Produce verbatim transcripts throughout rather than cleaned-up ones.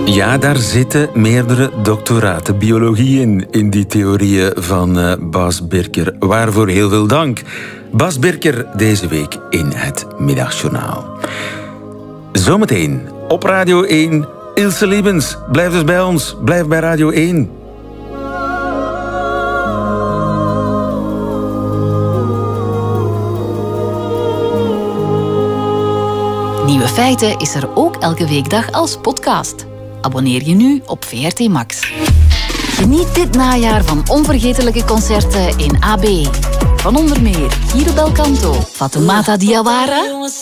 Ja, daar zitten meerdere doctoraten biologie in, in die theorieën van uh, Bas Birker. Waarvoor heel veel dank. Bas Birker deze week in het Middagjournaal. Zometeen op Radio één, Ilse Liebens. Blijf dus bij ons, blijf bij Radio één. Nieuwe Feiten is er ook elke weekdag als podcast. Abonneer je nu op V R T Max. Geniet dit najaar van onvergetelijke concerten in A B. Van onder meer Guido Belcanto, Fatoumata Diawara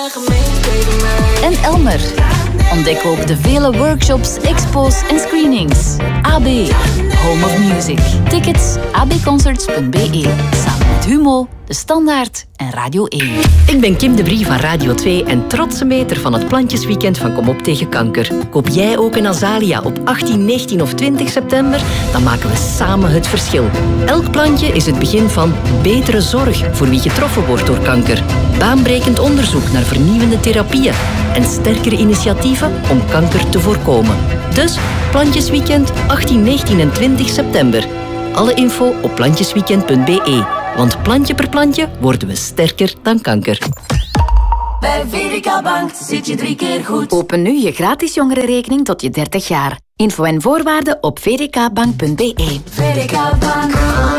en Elmer. Ontdek ook de vele workshops, expo's en screenings. A B, Home of Music. Tickets a b concerts punt b e. Samen met Humo, De Standaard en Radio één. Ik ben Kim de Brie van Radio twee en trotse meter van het Plantjesweekend van Kom op tegen kanker. Koop jij ook een azalea op achttien, negentien of twintig september? Dan maken we samen het verschil. Elk plantje is het begin van betere zorg voor wie getroffen wordt door kanker. Baanbrekend onderzoek naar vernieuwende therapieën en sterkere initiatieven om kanker te voorkomen. Dus Plantjesweekend achttien, negentien en twintig september. Alle info op plantjesweekend punt b e. Want plantje per plantje worden we sterker dan kanker. Bij V D K Bank zit je drie keer goed. Open nu je gratis jongerenrekening tot je dertig jaar. Info en voorwaarden op v d k bank punt b e. V D K Bank.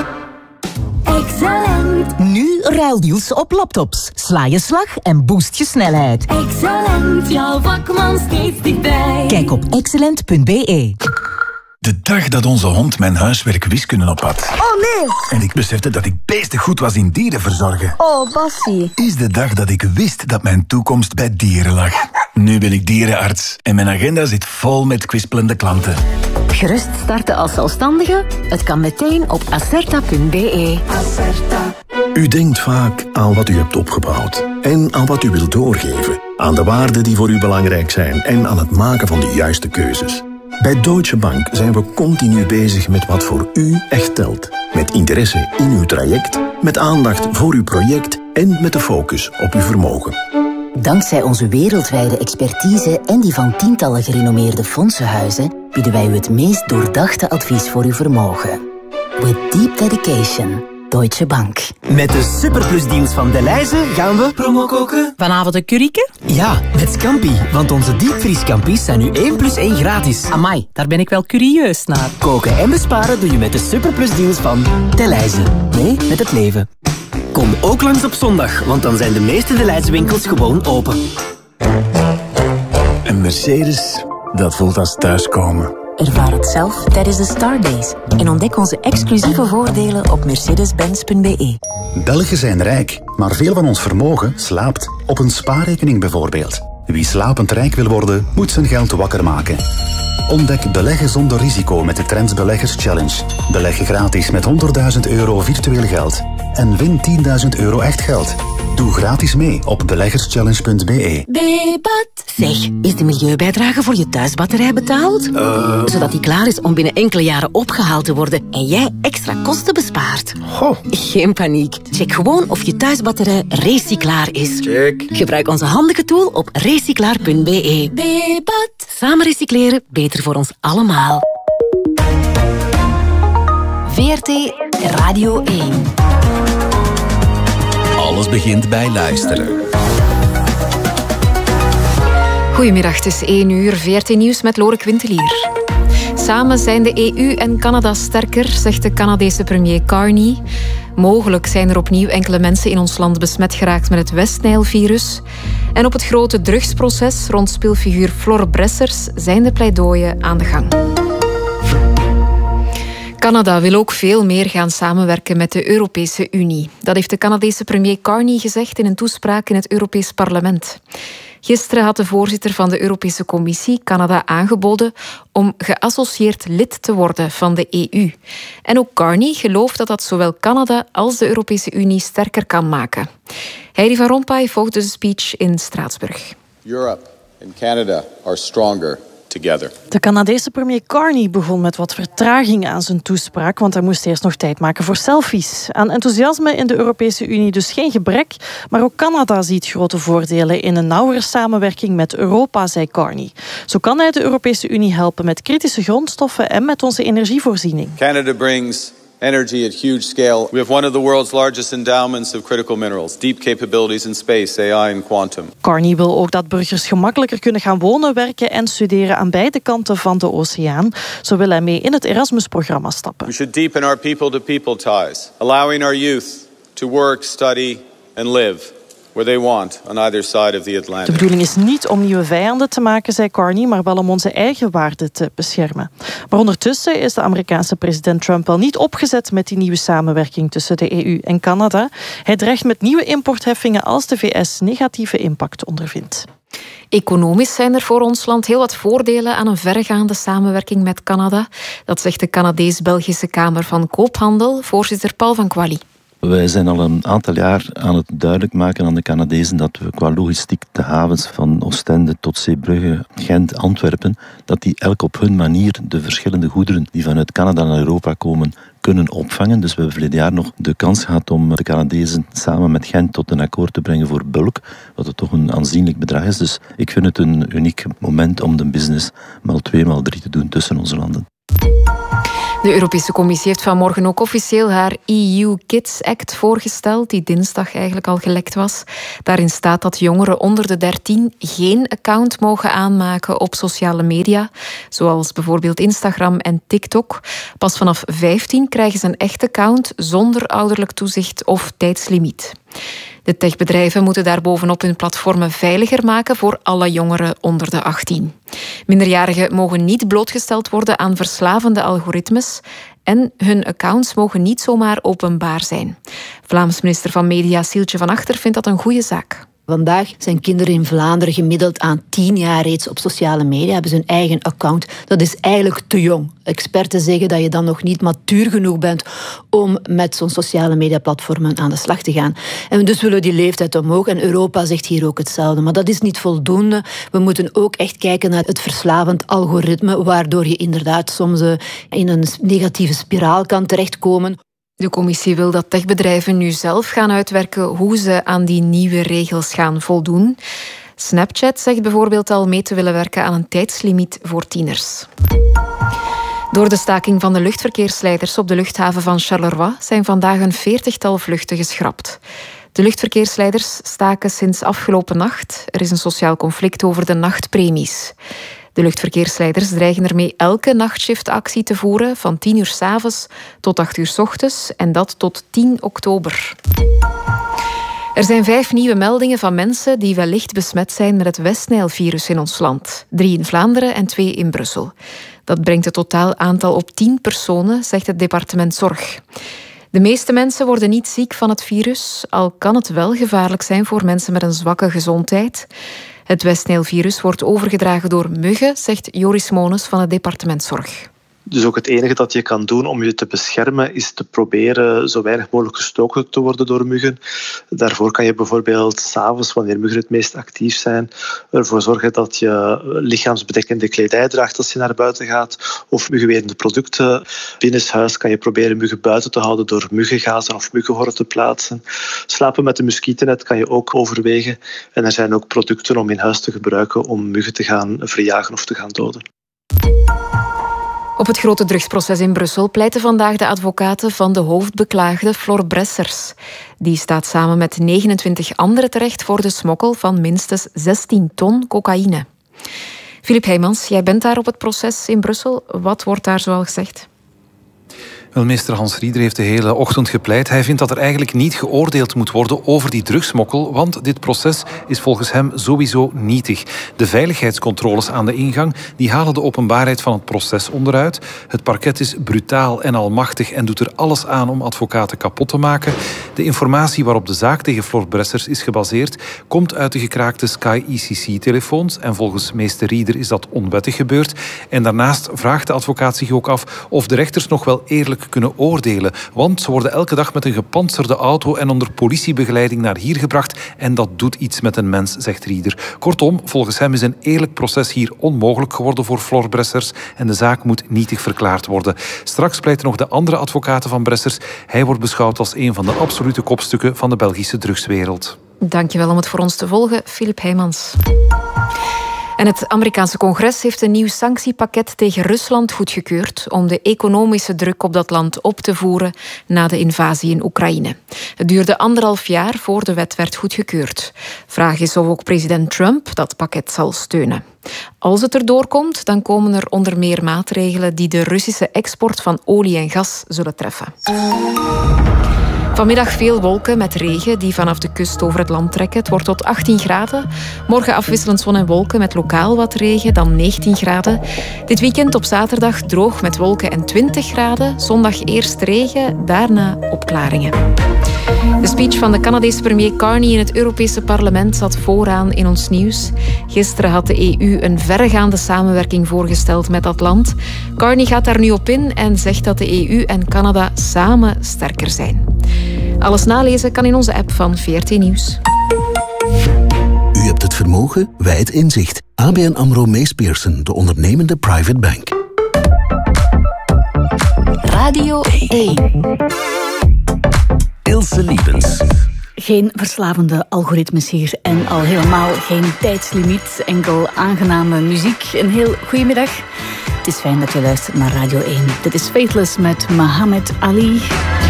Excellent. Nu ruildeals op laptops. Sla je slag en boost je snelheid. Excellent. Jouw vakman steeds dichtbij. Kijk op excellent punt b e. De dag dat onze hond mijn huiswerk wiskunde op had. Oh nee! En ik besefte dat ik beestig goed was in dieren verzorgen. Oh, Bassie. Is de dag dat ik wist dat mijn toekomst bij dieren lag. Nu ben ik dierenarts en mijn agenda zit vol met kwispelende klanten. Gerust starten als zelfstandige? Het kan meteen op acerta punt b e. Acerta. U denkt vaak aan wat u hebt opgebouwd en aan wat u wilt doorgeven. Aan de waarden die voor u belangrijk zijn en aan het maken van de juiste keuzes. Bij Deutsche Bank zijn we continu bezig met wat voor u echt telt. Met interesse in uw traject, met aandacht voor uw project en met de focus op uw vermogen. Dankzij onze wereldwijde expertise en die van tientallen gerenommeerde fondsenhuizen bieden wij u het meest doordachte advies voor uw vermogen. With deep dedication. Deutsche Bank. Met de superplusdeals van Delhaize gaan we promo koken. Vanavond een curryke? Ja, met Scampi. Want onze diepvrieskampi's zijn nu één plus één gratis. Amai, daar ben ik wel curieus naar. Koken en besparen doe je met de superplusdeals van Delhaize. Mee met het leven. Kom ook langs op zondag, want dan zijn de meeste Delhaize winkels gewoon open. Een Mercedes, dat voelt als thuiskomen. Ervaar het zelf tijdens de Star Days en ontdek onze exclusieve voordelen op mercedes benz punt b e. Belgen zijn rijk, maar veel van ons vermogen slaapt. Op een spaarrekening bijvoorbeeld. Wie slapend rijk wil worden, moet zijn geld wakker maken. Ontdek beleggen zonder risico met de Trends Beleggers Challenge. Beleg gratis met honderdduizend euro virtueel geld. En win tienduizend euro echt geld. Doe gratis mee op beleggerschallenge punt b e. Debat. Zeg, is de milieubijdrage voor je thuisbatterij betaald? Uh... Zodat die klaar is om binnen enkele jaren opgehaald te worden en jij extra kosten bespaart. Goh. Geen paniek. Check gewoon of je thuisbatterij recyclaar is. Check. Gebruik onze handige tool op recyclaar punt b e. Debat. Samen recycleren, beter voor ons allemaal. V R T Radio één. Alles begint bij luisteren. Goedemiddag, het is één uur. V R T Nieuws met Lore Quintelier. Samen zijn de E U en Canada sterker, zegt de Canadese premier Carney. Mogelijk zijn er opnieuw enkele mensen in ons land besmet geraakt met het West-Nijl-virus. En op het grote drugsproces rond speelfiguur Flor Bressers zijn de pleidooien aan de gang. Canada wil ook veel meer gaan samenwerken met de Europese Unie. Dat heeft de Canadese premier Carney gezegd in een toespraak in het Europees Parlement. Gisteren had de voorzitter van de Europese Commissie Canada aangeboden om geassocieerd lid te worden van de E U. En ook Carney gelooft dat dat zowel Canada als de Europese Unie sterker kan maken. Heidi van Rompuy volgde de speech in Straatsburg. Europe and Canada are stronger together. De Canadese premier Carney begon met wat vertraging aan zijn toespraak, want hij moest eerst nog tijd maken voor selfies. Aan enthousiasme in de Europese Unie dus geen gebrek, maar ook Canada ziet grote voordelen in een nauwere samenwerking met Europa, zei Carney. Zo kan hij de Europese Unie helpen met kritische grondstoffen en met onze energievoorziening. Canada brings energy at huge scale. We have one of the world's largest endowments of critical minerals, deep capabilities in space, A I and quantum. Carney wil ook dat burgers gemakkelijker kunnen gaan wonen, werken en studeren aan beide kanten van de oceaan. Zo wil hij mee in het Erasmus-programma stappen. We should deepen our people-to-people ties, allowing our youth to work, study and live where they want on either side of the Atlantic. De bedoeling is niet om nieuwe vijanden te maken, zei Carney, maar wel om onze eigen waarden te beschermen. Maar ondertussen is de Amerikaanse president Trump wel niet opgezet met die nieuwe samenwerking tussen de E U en Canada. Hij dreigt met nieuwe importheffingen als de V S negatieve impact ondervindt. Economisch zijn er voor ons land heel wat voordelen aan een verregaande samenwerking met Canada. Dat zegt de Canadees-Belgische Kamer van Koophandel, voorzitter Paul van Quali. Wij zijn al een aantal jaar aan het duidelijk maken aan de Canadezen dat we qua logistiek de havens van Oostende tot Zeebrugge, Gent, Antwerpen, dat die elk op hun manier de verschillende goederen die vanuit Canada naar Europa komen kunnen opvangen. Dus we hebben verleden jaar nog de kans gehad om de Canadezen samen met Gent tot een akkoord te brengen voor bulk, wat het toch een aanzienlijk bedrag is. Dus ik vind het een uniek moment om de business maal twee, maal drie te doen tussen onze landen. De Europese Commissie heeft vanmorgen ook officieel haar E U Kids Act voorgesteld, die dinsdag eigenlijk al gelekt was. Daarin staat dat jongeren onder de dertien geen account mogen aanmaken op sociale media, zoals bijvoorbeeld Instagram en TikTok. Pas vanaf vijftien krijgen ze een echt account zonder ouderlijk toezicht of tijdslimiet. De techbedrijven moeten daarbovenop hun platformen veiliger maken voor alle jongeren onder de achttien. Minderjarigen mogen niet blootgesteld worden aan verslavende algoritmes en hun accounts mogen niet zomaar openbaar zijn. Vlaams minister van Media Sieltje van Achter vindt dat een goede zaak. Vandaag zijn kinderen in Vlaanderen gemiddeld aan tien jaar reeds op sociale media, hebben ze hun eigen account. Dat is eigenlijk te jong. Experten zeggen dat je dan nog niet matuur genoeg bent om met zo'n sociale mediaplatformen aan de slag te gaan. En dus willen we die leeftijd omhoog. En Europa zegt hier ook hetzelfde. Maar dat is niet voldoende. We moeten ook echt kijken naar het verslavend algoritme, waardoor je inderdaad soms in een negatieve spiraal kan terechtkomen. De commissie wil dat techbedrijven nu zelf gaan uitwerken hoe ze aan die nieuwe regels gaan voldoen. Snapchat zegt bijvoorbeeld al mee te willen werken aan een tijdslimiet voor tieners. Door de staking van de luchtverkeersleiders op de luchthaven van Charleroi zijn vandaag een veertigtal vluchten geschrapt. De luchtverkeersleiders staken sinds afgelopen nacht. Er is een sociaal conflict over de nachtpremies. De luchtverkeersleiders dreigen ermee elke nachtshiftactie te voeren van tien uur 's avonds tot acht uur 's ochtends en dat tot tien oktober. Er zijn vijf nieuwe meldingen van mensen die wellicht besmet zijn met het Westnijlvirus in ons land. Drie in Vlaanderen en twee in Brussel. Dat brengt het totaal aantal op tien personen, zegt het departement Zorg. De meeste mensen worden niet ziek van het virus, al kan het wel gevaarlijk zijn voor mensen met een zwakke gezondheid. Het Westnijlvirus wordt overgedragen door muggen, zegt Joris Mones van het departement Zorg. Dus ook het enige dat je kan doen om je te beschermen is te proberen zo weinig mogelijk gestoken te worden door muggen. Daarvoor kan je bijvoorbeeld 's avonds, wanneer muggen het meest actief zijn, ervoor zorgen dat je lichaamsbedekkende kledij draagt als je naar buiten gaat, of muggenwerende producten. Binnenshuis kan je proberen muggen buiten te houden door muggengazen of muggenhorden te plaatsen. Slapen met een muskietennet kan je ook overwegen. En er zijn ook producten om in huis te gebruiken om muggen te gaan verjagen of te gaan doden. Op het grote drugsproces in Brussel pleiten vandaag de advocaten van de hoofdbeklaagde Flor Bressers. Die staat samen met negenentwintig anderen terecht voor de smokkel van minstens zestien ton cocaïne. Filip Heijmans, jij bent daar op het proces in Brussel. Wat wordt daar zoal gezegd? Wel, meester Hans Rieder heeft de hele ochtend gepleit. Hij vindt dat er eigenlijk niet geoordeeld moet worden over die drugsmokkel, want dit proces is volgens hem sowieso nietig. De veiligheidscontroles aan de ingang die halen de openbaarheid van het proces onderuit. Het parket is brutaal en almachtig en doet er alles aan om advocaten kapot te maken. De informatie waarop de zaak tegen Flor Bressers is gebaseerd komt uit de gekraakte Sky E C C-telefoons en volgens meester Rieder is dat onwettig gebeurd. En daarnaast vraagt de advocaat zich ook af of de rechters nog wel eerlijk onafhankelijk kunnen oordelen. Want ze worden elke dag met een gepantserde auto en onder politiebegeleiding naar hier gebracht. En dat doet iets met een mens, zegt Rieder. Kortom, volgens hem is een eerlijk proces hier onmogelijk geworden voor Flor Bressers. En de zaak moet nietig verklaard worden. Straks pleiten nog de andere advocaten van Bressers. Hij wordt beschouwd als een van de absolute kopstukken van de Belgische drugswereld. Dankjewel om het voor ons te volgen, Filip Heijmans. En het Amerikaanse congres heeft een nieuw sanctiepakket tegen Rusland goedgekeurd om de economische druk op dat land op te voeren na de invasie in Oekraïne. Het duurde anderhalf jaar voor de wet werd goedgekeurd. Vraag is of ook president Trump dat pakket zal steunen. Als het erdoor komt, dan komen er onder meer maatregelen die de Russische export van olie en gas zullen treffen. Vanmiddag veel wolken met regen die vanaf de kust over het land trekken. Het wordt tot achttien graden. Morgen afwisselend zon en wolken met lokaal wat regen, dan negentien graden. Dit weekend op zaterdag droog met wolken en twintig graden. Zondag eerst regen, daarna opklaringen. De speech van de Canadese premier Carney in het Europese parlement zat vooraan in ons nieuws. Gisteren had de E U een verregaande samenwerking voorgesteld met dat land. Carney gaat daar nu op in en zegt dat de E U en Canada samen sterker zijn. Alles nalezen kan in onze app van V R T Nieuws. U hebt het vermogen, wij het inzicht. A B N AMRO Mees Pierson, de ondernemende private bank. Radio één. Ilse Liepens. Geen verslavende algoritmes hier en al helemaal geen tijdslimiet. Enkel aangename muziek. Een heel goedemiddag. Het is fijn dat je luistert naar Radio één. Dit is Faithless met Muhammad Ali.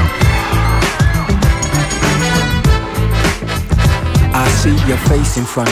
I see your face in front